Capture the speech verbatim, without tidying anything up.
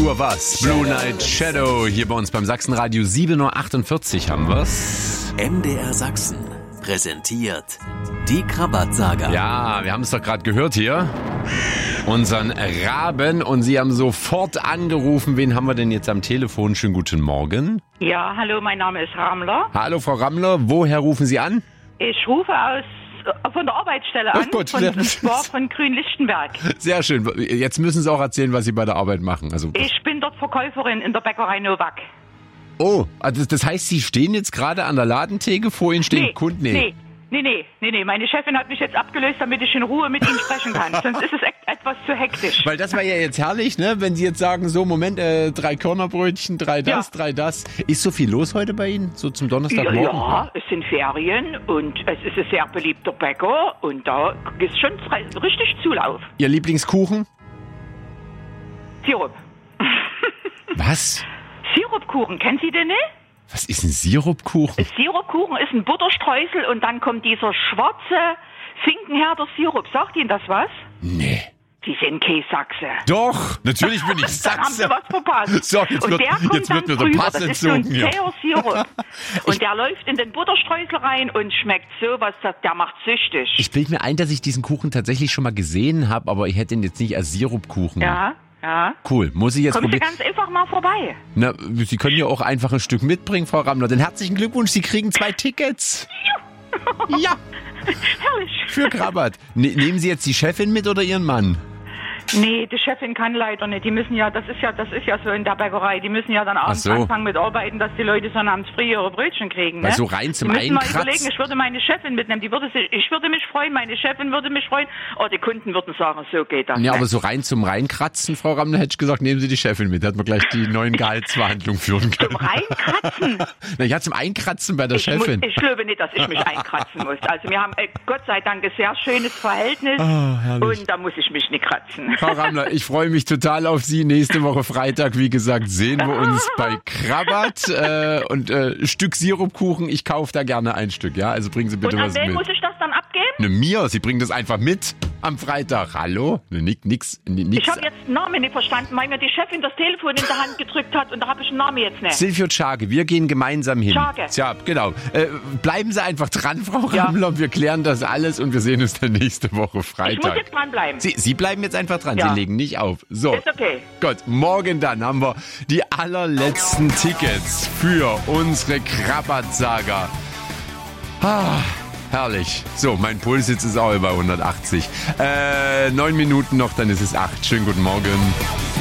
Uhr was. Blue Night Shadow hier bei uns beim Sachsenradio. sieben Uhr achtundvierzig haben wir's. M D R Sachsen präsentiert die Krabat-Saga. Ja, wir haben es doch gerade gehört hier. Unseren Raben. Und Sie haben sofort angerufen. Wen haben wir denn jetzt am Telefon? Schönen guten Morgen. Ja, hallo, mein Name ist Ramler. Hallo Frau Rammler. Woher rufen Sie an? Ich rufe aus von der Arbeitsstelle an, Ach Gott, von, ja. und zwar von Grünlichtenberg. Sehr schön. Jetzt müssen Sie auch erzählen, was Sie bei der Arbeit machen. Also Ich bin dort Verkäuferin in der Bäckerei Novak. Oh, also das heißt, Sie stehen jetzt gerade an der Ladentheke, vor Ihnen stehen Nee, Kunden? nee, nee, nee, nee, nee. Meine Chefin hat mich jetzt abgelöst, damit ich in Ruhe mit Ihnen sprechen kann. Sonst ist es echt etwas zu hektisch. Weil das war ja jetzt herrlich, ne? Wenn Sie jetzt sagen, so, Moment, äh, drei Körnerbrötchen, drei das, Ja. drei das. Ist so viel los heute bei Ihnen? So zum Ja, Donnerstagmorgen? ja, es sind Ferien und es ist ein sehr beliebter Bäcker und da ist schon richtig Zulauf. Ihr Lieblingskuchen? Sirup. Was? Sirupkuchen, kennen Sie den nicht? Was ist ein Sirupkuchen? Sirupkuchen ist ein Butterstreusel und dann kommt dieser schwarze Finkenherder Sirup. Sagt Ihnen das was? Nee. Sie sind kein Sachse. Doch, natürlich bin ich Dann haben Sie Sachse. was verpasst. So, jetzt und wird- der kommt jetzt dann wird mir der drüber. Pass Das ist so ein entzogen hier. zäher Sirup. Und der läuft in den Butterstreusel rein und schmeckt sowas, das, der macht süchtig. Ich bilde mir ein, dass ich diesen Kuchen tatsächlich schon mal gesehen habe, aber ich hätte ihn jetzt nicht als Sirupkuchen. ja, ja. Cool, muss ich jetzt Kommen Sie probieren. ganz einfach mal vorbei. Na, Sie können ja auch einfach ein Stück mitbringen, Frau Rammler. Denn herzlichen Glückwunsch, Sie kriegen zwei Tickets. Ja, Herrlich. für Krabat. Ne, nehmen Sie jetzt die Chefin mit oder Ihren Mann? Nee, die Chefin kann leider nicht. Die müssen ja, das ist ja, das ist ja so in der Bäckerei. Die müssen ja dann abends so. anfangen mit Arbeiten, dass die Leute sonnabends früh ihre Brötchen kriegen. Weil Ne? so rein zum die müssen mal Einkratzen- überlegen, ich würde meine Chefin mitnehmen. Die würde sich, ich würde mich freuen, meine Chefin würde mich freuen. Oh, die Kunden würden sagen, so geht das. Ja, ne? aber so rein zum Reinkratzen, Frau Rammler, hätte ich gesagt, nehmen Sie die Chefin mit. Da hätten wir gleich die neuen Gehaltsverhandlungen führen können. Reinkratzen. Na ja, zum Einkratzen bei der Ich, muss, Chefin. ich glaube nicht, dass ich mich einkratzen muss. Also wir haben äh, Gott sei Dank ein sehr schönes Verhältnis Oh, herrlich. und da muss ich mich nicht kratzen. Frau Rammler, ich freue mich total auf Sie. Nächste Woche Freitag, wie gesagt, sehen wir uns bei Krabat. Äh, und äh, ein Stück Sirupkuchen, ich kaufe da gerne ein Stück. Ja, also bringen Sie bitte Und an was wen mit. muss ich das dann abgeben? Ne, mir, Sie bringen das einfach mit am Freitag. Hallo? Ne, nix, nix, nix. Ich habe jetzt den Namen nicht verstanden, weil mir die Chefin das Telefon in der Hand gedrückt hat und da habe ich den Namen jetzt nicht. Silvio Tschage, wir gehen gemeinsam hin. Tschage. Tja, genau. Äh, bleiben Sie einfach dran, Frau Ja. Rammler. Wir klären das alles und wir sehen uns dann nächste Woche Ich muss Freitag. jetzt dranbleiben. Sie, Sie bleiben jetzt einfach dran, Ja. Sie legen nicht auf. So. Ist okay. Gut, morgen dann haben wir die allerletzten Tickets für unsere Krabat-Saga. Ah, herrlich. So, mein Puls jetzt ist auch über hundertachtzig. Äh, neun Minuten noch, dann ist es acht. Schönen guten Morgen.